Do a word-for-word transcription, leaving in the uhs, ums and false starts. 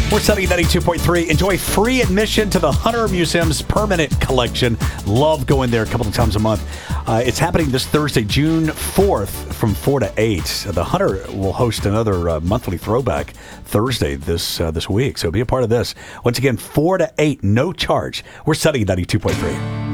We're setting at ninety-two point three. Enjoy free admission to the Hunter Museum's permanent collection. Love going there a couple of times a month. Uh, it's happening this Thursday, June fourth from four to eight. The Hunter will host another uh, monthly throwback Thursday this uh, this week. So be a part of this. Once again, four to eight, no charge. We're setting at ninety-two point three.